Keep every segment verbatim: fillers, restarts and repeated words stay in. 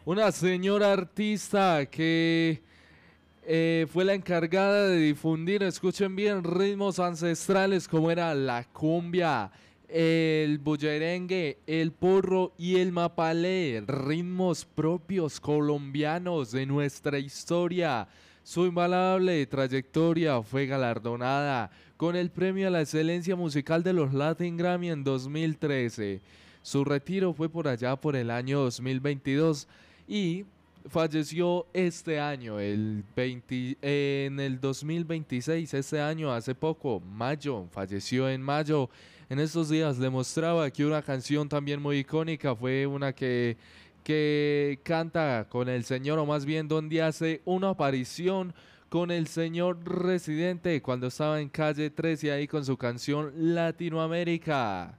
Una señora artista que eh, fue la encargada de difundir, escuchen bien, ritmos ancestrales como era la cumbia, el bullerengue, el porro y el mapalé, ritmos propios colombianos de nuestra historia. Su invalable trayectoria fue galardonada con el premio a la excelencia musical de los Latin Grammy en dos mil trece. Su retiro fue por allá por el año dos mil veintidós y falleció este año, el veinte, eh, en el dos mil veintiséis, este año, hace poco, mayo, falleció en mayo. En estos días demostraba que una canción también muy icónica fue una que, que canta con el señor, o más bien donde hace una aparición con el señor Residente cuando estaba en Calle trece ahí con su canción Latinoamérica.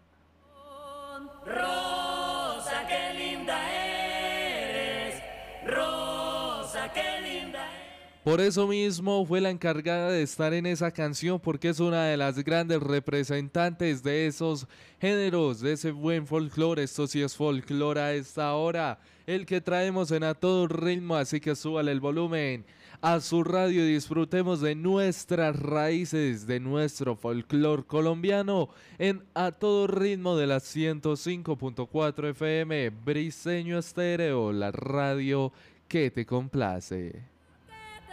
Rosa, qué linda eres, Rosa, qué linda eres. Por eso mismo fue la encargada de estar en esa canción, porque es una de las grandes representantes de esos géneros, de ese buen folclore. Esto sí es folclore a esta hora, el que traemos en A Todo Ritmo, así que súbale el volumen a su radio y disfrutemos de nuestras raíces, de nuestro folclore colombiano en A Todo Ritmo de la ciento cinco punto cuatro F M, Briseño Estéreo, la radio que te complace.